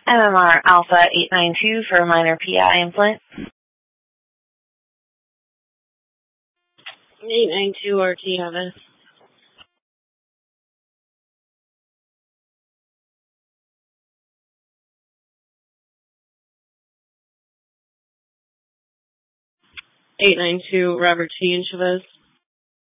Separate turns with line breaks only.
MMR Alpha 892 for a minor PI implant.
892 RT Travis. (892) Robert T. in Chavez.